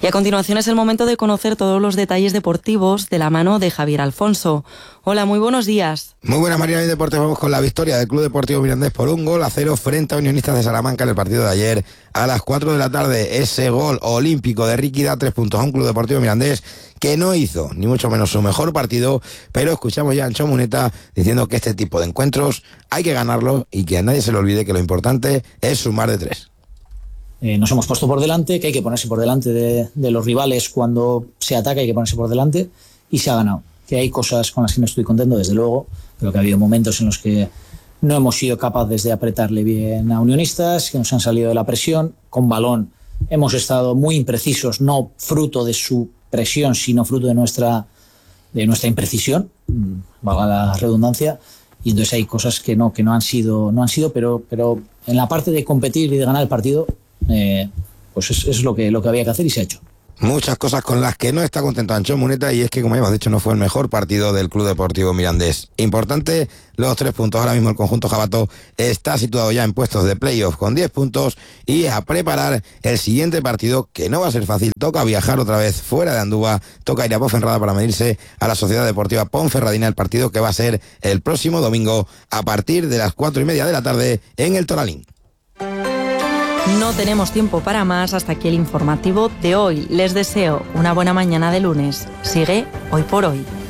Y a continuación es el momento de conocer todos los detalles deportivos de la mano de Javier Alfonso. Hola, muy buenos días. Muy buenas, María de Deportes. Vamos con la victoria del Club Deportivo Mirandés por 1-0 frente a Unionistas de Salamanca en el partido de ayer a las 4 de la tarde. Ese gol olímpico de Ricky da 3 puntos a un Club Deportivo Mirandés que no hizo ni mucho menos su mejor partido, pero escuchamos ya a Ancho Muneta diciendo que este tipo de encuentros hay que ganarlos y que a nadie se le olvide que lo importante es sumar de 3. Nos hemos puesto por delante, que hay que ponerse por delante de los rivales cuando se ataca, hay que ponerse por delante, y se ha ganado. Que hay cosas con las que no estoy contento, desde luego. Creo que ha habido momentos en los que no hemos sido capaces de apretarle bien a Unionistas, que nos han salido de la presión. Con balón hemos estado muy imprecisos, no fruto de su presión, sino fruto de nuestra imprecisión, valga la redundancia. Y entonces hay cosas que no han sido, pero en la parte de competir y de ganar el partido, pues es lo que había que hacer y se ha hecho. Muchas cosas con las que no está contento Ancho Muneta, y es que, como ya hemos dicho, no fue el mejor partido del Club Deportivo Mirandés. Importante los 3 puntos. Ahora mismo el conjunto jabato está situado ya en puestos de playoff con 10 puntos y a preparar el siguiente partido, que no va a ser fácil. Toca viajar otra vez fuera de Andúba, toca ir a Ponferrada para medirse a la Sociedad Deportiva Ponferradina, el partido que va a ser el próximo domingo a partir de las 4:30 de la tarde en el Toralín. No tenemos tiempo para más, hasta aquí el informativo de hoy. Les deseo una buena mañana de lunes. Sigue Hoy por Hoy.